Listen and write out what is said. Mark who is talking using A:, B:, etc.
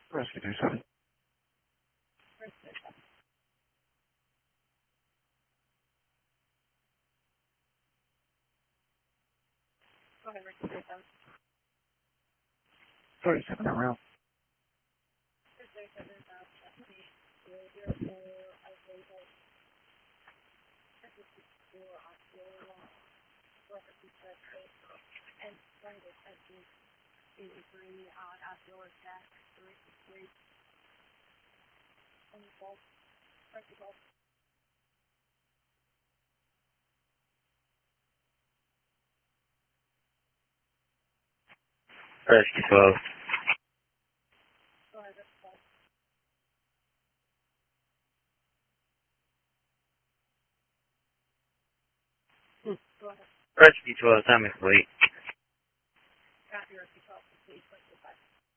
A: Rescue 27.
B: Go ahead, Rescue 37.
A: 37 around.
C: Rescue 12. Rescue 12, time is late.